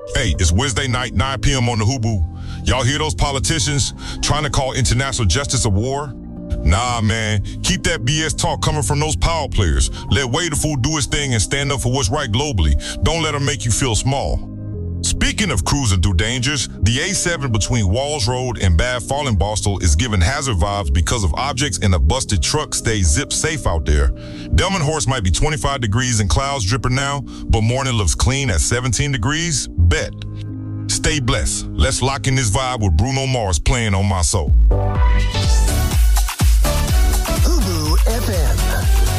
Hey, it's Wednesday night, 9 p.m. on the Hubu. Y'all hear those politicians trying to call international justice a war? Nah, man. Keep that BS talk coming from those power players. Let Wade the Fool do his thing and stand up for what's right globally. Don't let him make you feel small. Speaking of cruising through dangers, the A7 between Walls Road and Bad Fallingbostel is giving hazard vibes because of objects in a busted truck stay zip safe out there. Delmenhorst might be 25 degrees and clouds dripping now, but morning looks clean at 17 degrees. Bet. Stay blessed. Let's lock in this vibe with Bruno Mars playing on my soul. Hubu FM.